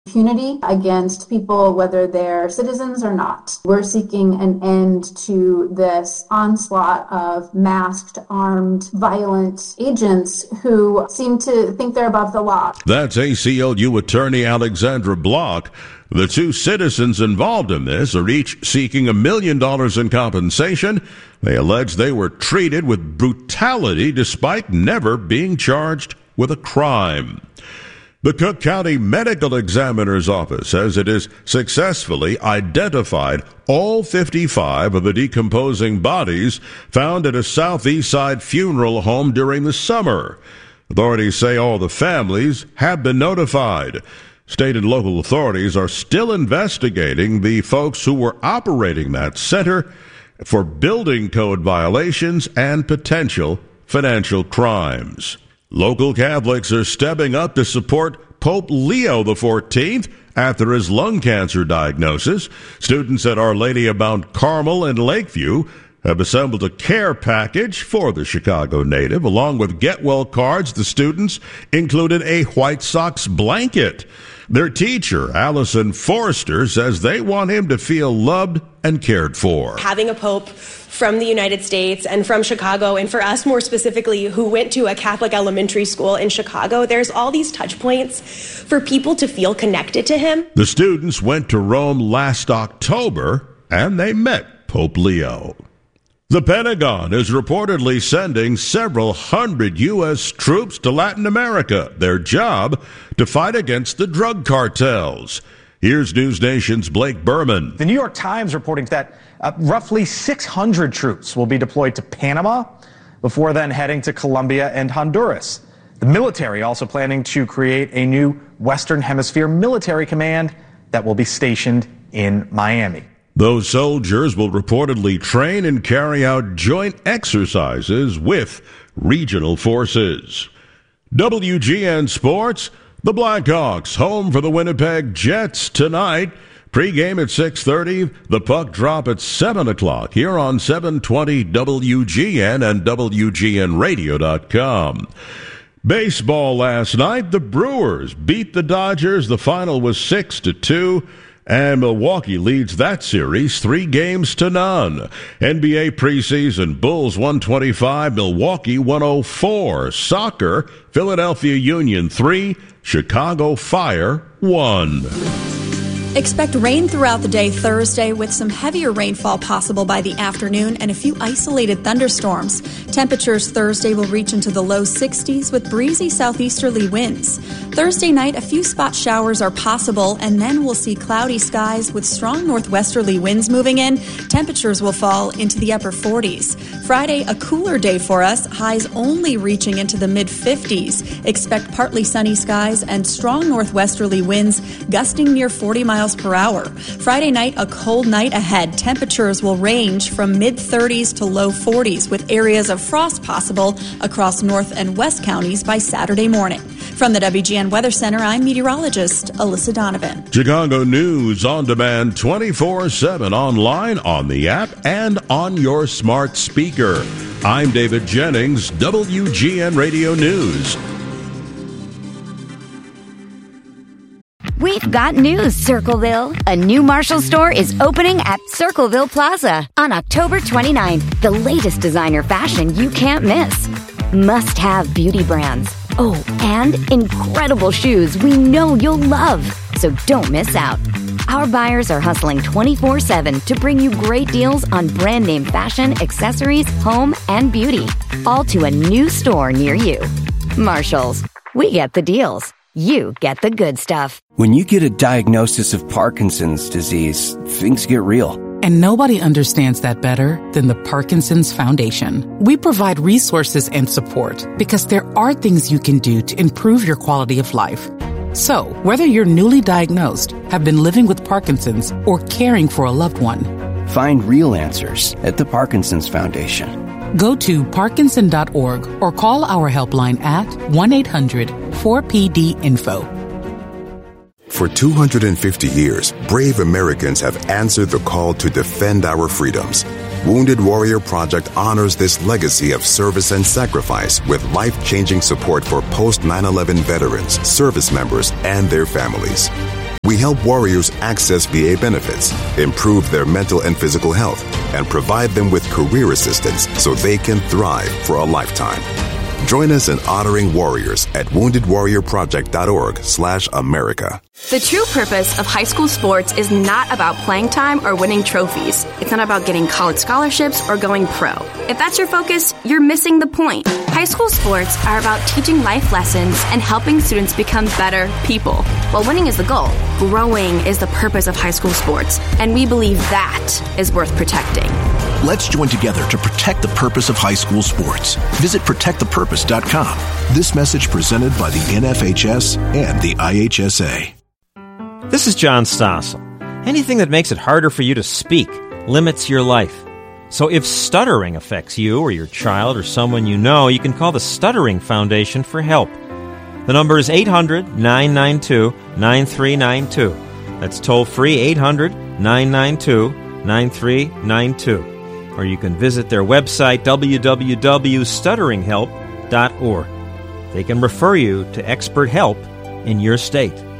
impunity against people, whether they're citizens or not. We're seeking an end to this onslaught of masked, armed, violent agents who seem to think they're above the law. That's ACLU attorney Alexandra Block. The two citizens involved in this are each seeking $1 million in compensation. They allege they were treated with brutality despite never being charged with a crime. The Cook County Medical Examiner's Office says it has successfully identified all 55 of the decomposing bodies found at a southeast side funeral home during the summer. Authorities say all the families have been notified. State and local authorities are still investigating the folks who were operating that center for building code violations and potential financial crimes. Local Catholics are stepping up to support Pope Leo XIV after his lung cancer diagnosis. Students at Our Lady of Mount Carmel in Lakeview have assembled a care package for the Chicago native. Along with get well cards, the students included a White Sox blanket. Their teacher, Allison Forrester, says they want him to feel loved and cared for. Having a pope from the United States and from Chicago, and for us more specifically, who went to a Catholic elementary school in Chicago, there's all these touch points for people to feel connected to him. The students went to Rome last October, and they met Pope Leo. The Pentagon is reportedly sending several hundred U.S. troops to Latin America, their job to fight against the drug cartels. Here's News Nation's Blake Berman. The New York Times reporting that roughly 600 troops will be deployed to Panama before then heading to Colombia and Honduras. The military also planning to create a new Western Hemisphere military command that will be stationed in Miami. Those soldiers will reportedly train and carry out joint exercises with regional forces. WGN Sports, the Blackhawks home for the Winnipeg Jets tonight. Pre-game at 6:30, the puck drop at 7 o'clock here on 720 WGN and WGNradio.com. Baseball last night, the Brewers beat the Dodgers. The final was 6-2. And Milwaukee leads that series 3-0. NBA preseason, Bulls 125, Milwaukee 104. Soccer, Philadelphia Union 3, Chicago Fire 1. Expect rain throughout the day Thursday with some heavier rainfall possible by the afternoon and a few isolated thunderstorms. Temperatures Thursday will reach into the low 60s with breezy southeasterly winds. Thursday night, a few spot showers are possible, and then we'll see cloudy skies with strong northwesterly winds moving in. Temperatures will fall into the upper 40s. Friday, a cooler day for us, highs only reaching into the mid-50s. Expect partly sunny skies and strong northwesterly winds gusting near 40 miles per hour. Friday night, a cold night ahead. Temperatures will range from mid-30s to low 40s with areas of frost possible across North and West counties by Saturday morning. From the WGN Weather Center, I'm meteorologist Alyssa Donovan. Chicago News on demand 24/7 online, on the app, and on your smart speaker. I'm David Jennings, WGN Radio News. We've got news, Circleville. A new Marshall store is opening at Circleville Plaza on October 29th. The latest designer fashion you can't miss. Must-have beauty brands. Oh, and incredible shoes we know you'll love. So don't miss out. Our buyers are hustling 24/7 to bring you great deals on brand name fashion, accessories, home, and beauty. All to a new store near you. Marshalls. We get the deals. You get the good stuff. When you get a diagnosis of Parkinson's disease, things get real. And nobody understands that better than the Parkinson's Foundation. We provide resources and support because there are things you can do to improve your quality of life. So, whether you're newly diagnosed, have been living with Parkinson's, or caring for a loved one, find real answers at the Parkinson's Foundation. Go to Parkinson.org or call our helpline at 1-800-4PD-INFO. For 250 years, brave Americans have answered the call to defend our freedoms. Wounded Warrior Project honors this legacy of service and sacrifice with life-changing support for post-9/11 veterans, service members, and their families. We help warriors access VA benefits, improve their mental and physical health, and provide them with career assistance so they can thrive for a lifetime. Join us in honoring warriors at woundedwarriorproject.org/America. The true purpose of high school sports is not about playing time or winning trophies. It's not about getting college scholarships or going pro. If that's your focus, you're missing the point. High school sports are about teaching life lessons and helping students become better people. While winning is the goal, growing is the purpose of high school sports, and we believe that is worth protecting. Let's join together to protect the purpose of high school sports. Visit protectthepurpose.com. This message presented by the NFHS and the IHSA. This is John Stossel. Anything that makes it harder for you to speak limits your life. So if stuttering affects you or your child or someone you know, you can call the Stuttering Foundation for help. The number is 800-992-9392. That's toll-free 800-992-9392. Or you can visit their website, www.stutteringhelp.org. They can refer you to expert help in your state.